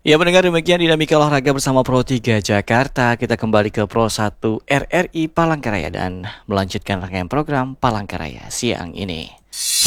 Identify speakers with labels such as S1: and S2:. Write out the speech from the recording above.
S1: Ya mendengar demikian dinamika olahraga bersama Pro 3 Jakarta. Kita kembali ke Pro 1 RRI Palangkaraya dan melanjutkan rangkaian program Palangkaraya siang ini.